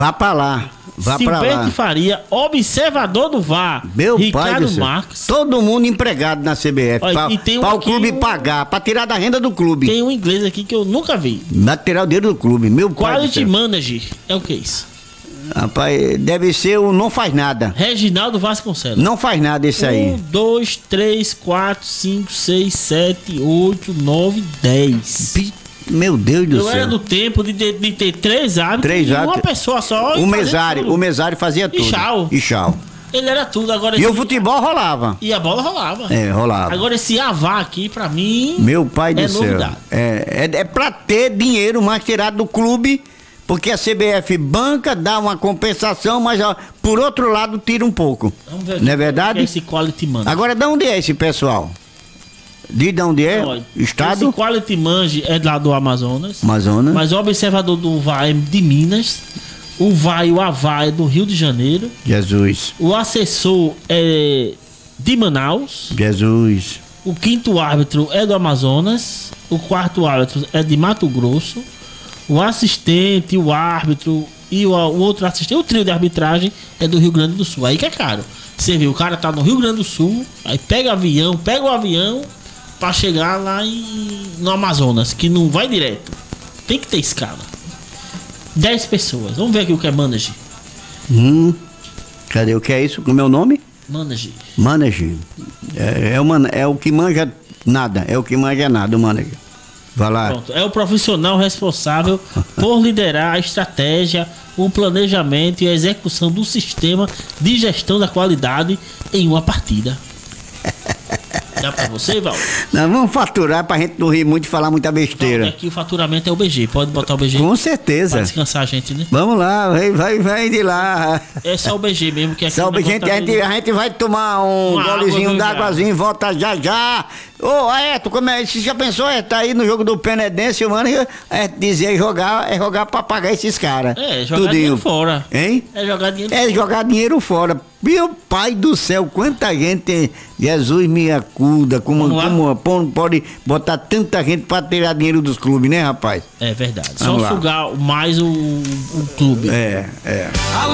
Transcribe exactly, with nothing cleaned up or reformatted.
Vá pra lá. Vá pra lá. Silvestre Faria, observador do V A R. Meu Ricardo pai do céu. Marques. Todo mundo empregado na C B F. Olha, pra e tem um pra o aqui, clube um- pagar, pra tirar da renda do clube. Tem um inglês aqui que eu nunca vi. Pra tirar o dinheiro do clube. Meu pai do Quality céu. Manager. É o que é isso? Rapaz, deve ser o não faz nada. Reginaldo Vasconcelos. Não faz nada esse Um, aí. dois, três, quatro, cinco, seis, sete, oito, nove, dez. Pi- Meu Deus do Eu céu. era do tempo de, de, de ter três árbitros Três e árbitros. uma pessoa só. e O fazer mesário, tudo. o mesário fazia tudo. tchau. E tchau. Ele era tudo. Agora E esse- o futebol rolava. E a bola rolava. É, rolava. Agora esse Avá aqui, pra mim. Meu pai do é céu. novidade. É, é, é pra ter dinheiro mais tirado do clube, porque a C B F banca, dá uma compensação, mas ó, por outro lado tira um pouco. Vamos ver Não é aqui, verdade? que é esse Quality Manager. Agora, de onde é esse pessoal? Diz de onde é? Olha, Estado? Esse Quality Manager é lá do Amazonas. Amazonas. Mas o observador do V A R é de Minas. O V A R e o Avá é do Rio de Janeiro. Jesus. O assessor é de Manaus. Jesus. O quinto árbitro é do Amazonas. O quarto árbitro é de Mato Grosso. O assistente, o árbitro e o, o outro assistente, o trio de arbitragem é do Rio Grande do Sul. Aí que é caro. Você vê, o cara tá no Rio Grande do Sul, aí pega avião, pega o avião pra chegar lá em, no Amazonas, que não vai direto. Tem que ter escala. Dez pessoas. Vamos ver aqui o que é manager. Hum. Cadê o que é isso? Com o meu nome? Manager. Manager. É, é, o man- é o que manja nada. É o que manja nada, o manager. Vai lá. Pronto. É o profissional responsável por liderar a estratégia, o planejamento e a execução do sistema de gestão da qualidade em uma partida. Dá pra você, Val? Nós vamos faturar pra gente não rir muito e falar muita besteira. Aqui o faturamento é o B G. Pode botar o B G Com pra certeza. descansar a gente, né? Vamos lá, vai, vai, vai de lá. É só o B G mesmo que aqui Só, o negócio gente, tá a, gente, doido. a gente vai tomar um Uma golezinho água, d'águazinho e volta já já. Ô, Aeto, como é? Você já pensou? É, tá aí no jogo do Penedense, mano. É dizer jogar, é jogar pra pagar esses caras. É, jogar dinheiro fora. Hein? É jogar dinheiro É fora. jogar dinheiro fora. Meu pai do céu, quanta gente tem. Jesus me acuda. Como, Vamos lá? como pô- pode botar tanta gente pra tirar dinheiro dos clubes, né, rapaz? É verdade. Só Vamos lá. sugar mais o, o clube. É, é.